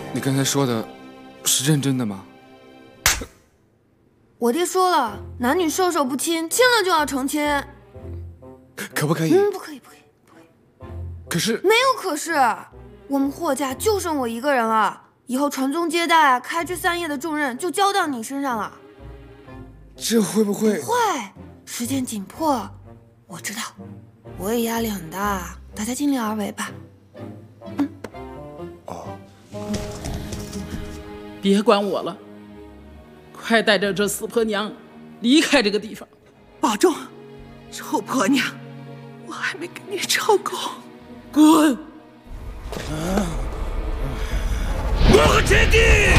你刚才说的是认真的吗？ 我爹说了，男女授受不亲，亲了就要成亲。 可不可以？ 不可以，不可以，不可以。 可是没有可是，我们霍家就剩我一个人了，以后传宗接代、开枝散叶的重任就交到你身上了。 这会不会？ 会，时间紧迫，我知道，我也压力很大，大家尽力而为吧。 别管我了，快带着这死婆娘离开这个地方。 保重，臭婆娘，我还没给你招供。 滚！ 我和天帝